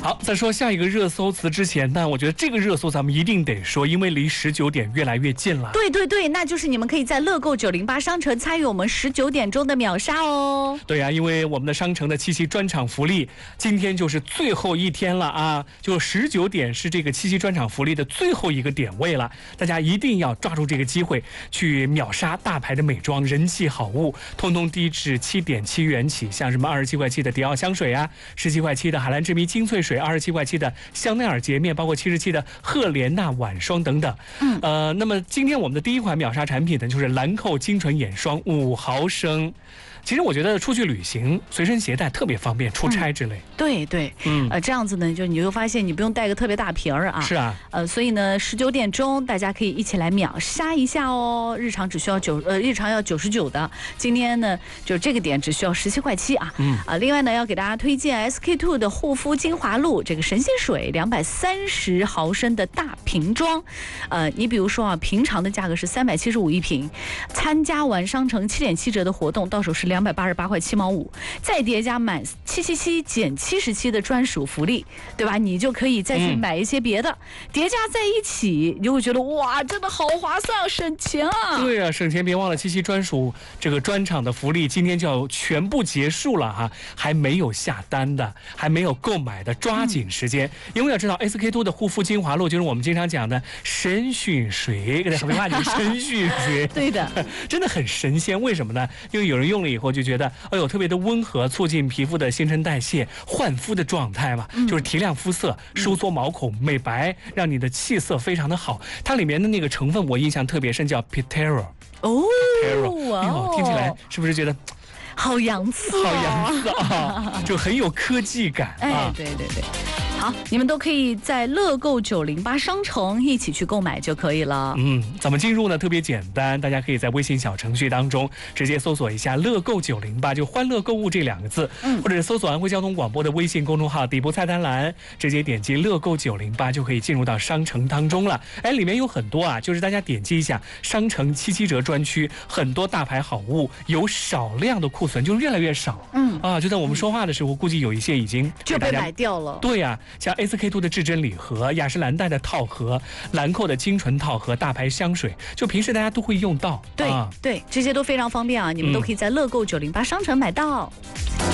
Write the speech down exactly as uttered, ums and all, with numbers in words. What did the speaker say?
好，在说下一个热搜词之前呢，我觉得这个热搜咱们一定得说，因为离十九点越来越近了。 对对对，那就是你们可以在乐购九零八商城参与我们十九点钟的秒杀哦。 对呀、啊，因为我们的商城的七夕专场福利，今天就是最后一天了啊！就十九点是这个七夕专场福利的最后一个点位了，大家一定要抓住这个机会去秒杀大牌的美妆人气好物，通通低至七点七元起，像什么二十七块七的迪奥香水啊，十七块七的海蓝之谜精粹水，二十七块七的香奈儿洁面，包括七十七的赫莲娜晚霜等等。嗯，呃，那么今天我们的第一款秒杀产品呢，就是兰蔻精纯眼霜五毫升。其实我觉得出去旅行随身携带特别方便，出差之类。 嗯、对对， 嗯， 呃，这样子呢，就你会发现你不用带个特别大瓶儿啊。 是啊， 呃，所以呢，十九点钟大家可以一起来秒杀一下哦。日常只需要九呃，日常要九十九的，今天呢就这个点只需要十七块七啊。嗯啊、呃，另外呢要给大家推荐 S K two 的护肤精华露，这个神仙水两百三十毫升的大瓶装。呃，你比如说啊，平常的价格是三百七十五一瓶，参加完商城七点七折的活动，到手是两百八十八块七毛五，再叠加满七七七减七十七的专属福利，对吧？你就可以再去买一些别的，嗯、叠加在一起，你就会觉得哇，真的好划算，省钱啊！ 对啊，省钱别忘了七夕专属这个专场的福利，今天就要全部结束了哈，还没有下单的，还没有购买的，抓紧时间，嗯、因为要知道 S K two 的护肤精华露就是我们经常讲的神训水，跟他没话讲神训水， 对的， 真的很神仙。为什么呢？因为有人用了以后就觉得。哎呦，特别的温和，促进皮肤的新陈代谢，焕肤的状态嘛，嗯、就是提亮肤色，收缩毛孔，美白，让你的气色非常的好。它里面的那个成分我印象特别深，叫 Pitero。 哦 Pitero， 哎呦，听起来是不是觉得好洋气、哦？ 好洋气啊，就很有科技感啊！ 哎，对对对。好，你们都可以在乐购九零八商城一起去购买就可以了。 嗯，怎么进入呢？特别简单，大家可以在微信小程序当中直接搜索一下乐购九零八，就欢乐购物这两个字，嗯，或者是搜索安徽交通广播的微信公众号底部菜单栏，直接点击乐购九零八就可以进入到商城当中了。哎，里面有很多啊，就是大家点击一下商城七七折专区，很多大牌好物，有少量的库存，就越来越少。嗯啊，就在我们说话的时候，估计有一些已经就被买掉了。 对呀、啊。像 S K two 的至臻礼盒、雅诗兰黛的套盒、兰蔻的精纯套盒、大牌香水，就平时大家都会用到。 对、啊、对，这些都非常方便啊，你们都可以在乐购九零八商城买到。